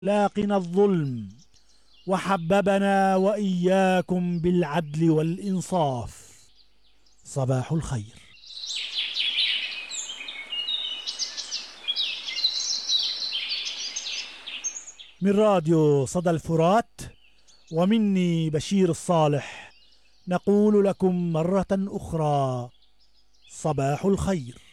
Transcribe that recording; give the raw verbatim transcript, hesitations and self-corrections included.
لاقنا الظلم وحببنا وإياكم بالعدل والإنصاف. صباح الخير. من راديو صدى الفرات ومني بشير الصالح نقول لكم مرة أخرى صباح الخير.